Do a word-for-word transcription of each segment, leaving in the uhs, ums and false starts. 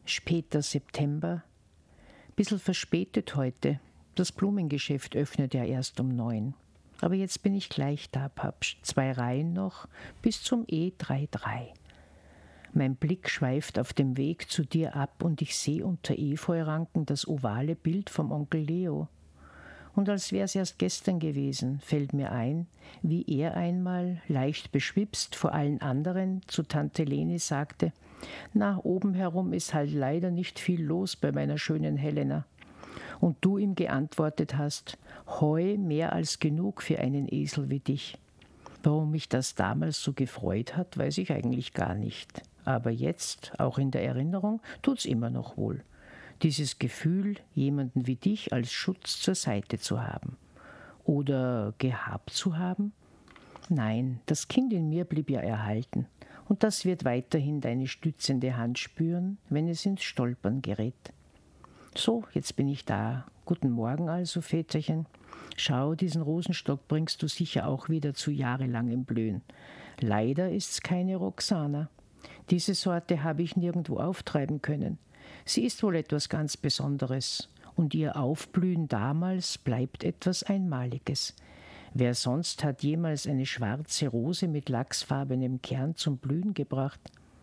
Später September. Bissl verspätet heute. Das Blumengeschäft öffnet ja erst um neun. Aber jetzt bin ich gleich da, Papsch. Zwei Reihen noch bis zum E dreiunddreißig. Mein Blick schweift auf dem Weg zu dir ab und ich sehe unter Efeuranken das ovale Bild vom Onkel Leo. Und als wär's erst gestern gewesen, fällt mir ein, wie er einmal, leicht beschwipst vor allen anderen, zu Tante Leni sagte: »Na, oben herum ist halt leider nicht viel los bei meiner schönen Helena.« Und du ihm geantwortet hast: »Heu mehr als genug für einen Esel wie dich.« Warum mich das damals so gefreut hat, weiß ich eigentlich gar nicht. Aber jetzt, auch in der Erinnerung, tut's immer noch wohl. Dieses Gefühl, jemanden wie dich als Schutz zur Seite zu haben. Oder gehabt zu haben? Nein, das Kind in mir blieb ja erhalten. Und das wird weiterhin deine stützende Hand spüren, wenn es ins Stolpern gerät. So, jetzt bin ich da. Guten Morgen also, Väterchen. Schau, diesen Rosenstock bringst du sicher auch wieder zu jahrelangem Blühen. Leider ist's keine Roxana. Diese Sorte habe ich nirgendwo auftreiben können. Sie ist wohl etwas ganz Besonderes. Und ihr Aufblühen damals bleibt etwas Einmaliges. Wer sonst hat jemals eine schwarze Rose mit lachsfarbenem Kern zum Blühen gebracht?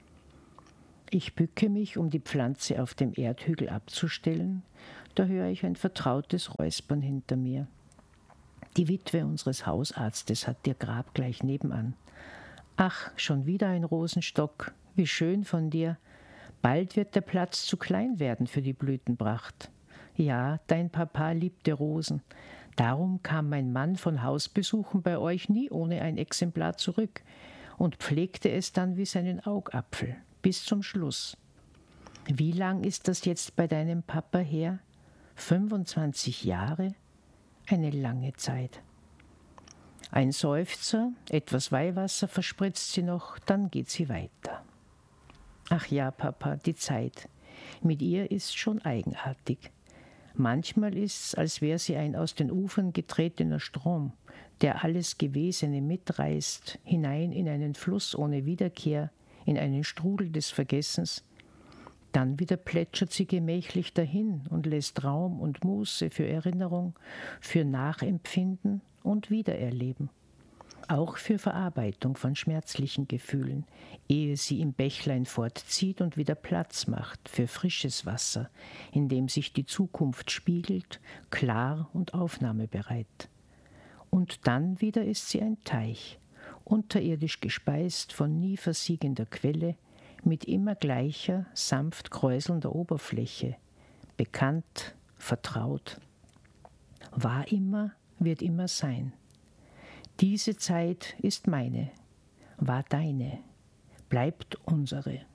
Ich bücke mich, um die Pflanze auf dem Erdhügel abzustellen. Da höre ich ein vertrautes Räuspern hinter mir. Die Witwe unseres Hausarztes hat ihr Grab gleich nebenan. Ach, schon wieder ein Rosenstock. Wie schön von dir. Bald wird der Platz zu klein werden für die Blütenpracht. Ja, dein Papa liebte Rosen. Darum kam mein Mann von Hausbesuchen bei euch nie ohne ein Exemplar zurück und pflegte es dann wie seinen Augapfel, bis zum Schluss. Wie lang ist das jetzt bei deinem Papa her? fünfundzwanzig Jahre? Eine lange Zeit. Ein Seufzer, etwas Weihwasser verspritzt sie noch, dann geht sie weiter. Ach ja, Papa, die Zeit. Mit ihr ist schon eigenartig. Manchmal ist's, als wäre sie ein aus den Ufern getretener Strom, der alles Gewesene mitreißt, hinein in einen Fluss ohne Wiederkehr, in einen Strudel des Vergessens. Dann wieder plätschert sie gemächlich dahin und lässt Raum und Muße für Erinnerung, für Nachempfinden und Wiedererleben. Auch für Verarbeitung von schmerzlichen Gefühlen, ehe sie im Bächlein fortzieht und wieder Platz macht für frisches Wasser, in dem sich die Zukunft spiegelt, klar und aufnahmebereit. Und dann wieder ist sie ein Teich, unterirdisch gespeist von nie versiegender Quelle, mit immer gleicher, sanft kräuselnder Oberfläche, bekannt, vertraut. War immer, wird immer sein. Diese Zeit ist meine, war deine, bleibt unsere.